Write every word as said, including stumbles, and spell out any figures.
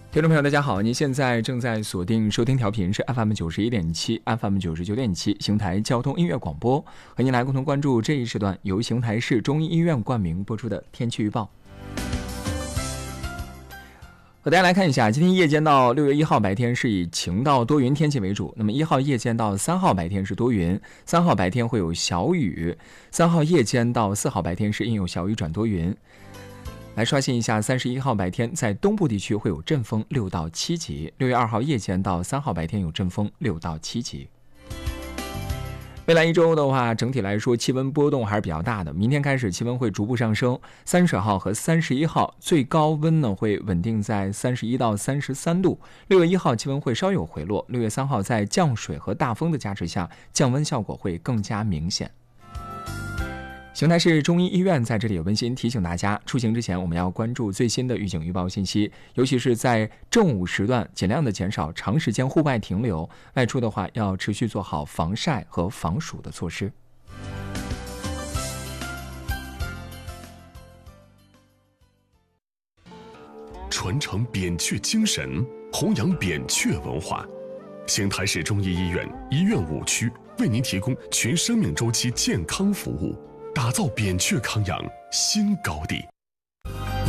听众朋友，大家好，您现在正在锁定收听调频是 F M 九十一点七 F M 九十九点七邢台交通音乐广播，和您来共同关注这一时段由邢台市中医医院冠名播出的天气预报。和大家来看一下，今天夜间到六月一号白天是以晴到多云天气为主，那么一号夜间到三号白天是多云，三号白天会有小雨，三号夜间到四号白天是阴有小雨转多云。来刷新一下，三十一号白天在东部地区会有阵风六到七级，六月二号夜间到三号白天有阵风六到七级。未来一周的话，整体来说气温波动还是比较大的。明天开始气温会逐步上升，三十号和三十一号最高温呢会稳定在三十一到三十三度。六月一号气温会稍有回落，六月三号在降水和大风的加持下，降温效果会更加明显。邢台市中医医院在这里有温馨提醒大家，出行之前我们要关注最新的预警预报信息，尤其是在正午时段尽量的减少长时间户外停留，外出的话要持续做好防晒和防暑的措施。 传承扁鹊精神，弘扬扁鹊文化。邢台市中医医院医院五区为您提供全生命周期健康服务，打造扁鹊康养新高地。